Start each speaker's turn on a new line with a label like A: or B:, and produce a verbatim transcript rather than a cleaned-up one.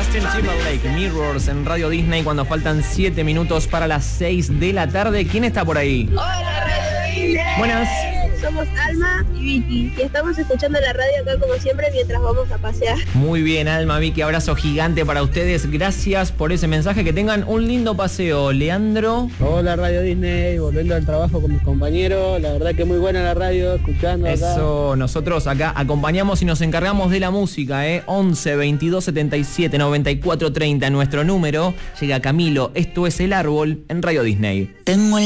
A: Justin Timberlake, Mirrors en Radio Disney cuando faltan siete minutos para las seis de la tarde. ¿Quién está por ahí?
B: Hola, Radio Disney.
A: Buenas.
B: Somos Alma y Vicky y estamos escuchando la radio acá como siempre mientras vamos a pasear.
A: Muy bien, Alma, Vicky, abrazo gigante para ustedes. Gracias por ese mensaje. Que tengan un lindo paseo. Leandro.
C: Hola, Radio Disney, volviendo al trabajo con mis compañeros. La verdad que muy buena la radio, escuchando acá.
A: Eso, nosotros acá acompañamos y nos encargamos de la música, ¿eh? once, veintidós, setenta y siete, noventa y cuatro, treinta, nuestro número. Llega Camilo, esto es El Árbol en Radio Disney.
D: Tengo el